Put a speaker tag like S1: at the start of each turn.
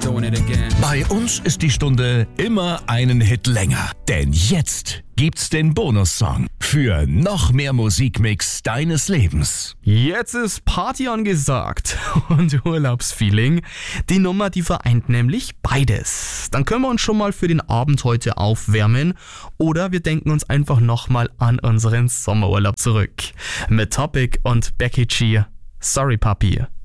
S1: doing it again.
S2: Bei uns ist die Stunde immer einen Hit länger. Denn jetzt gibt's den Bonussong für noch mehr Musikmix deines Lebens.
S3: Jetzt ist Party angesagt und Urlaubsfeeling. Die Nummer, die vereint nämlich beides. Dann können wir uns schon mal für den Abend heute aufwärmen oder wir denken uns einfach nochmal an unseren Sommerurlaub zurück. Mit Topic und Becky G. Sorry Papi.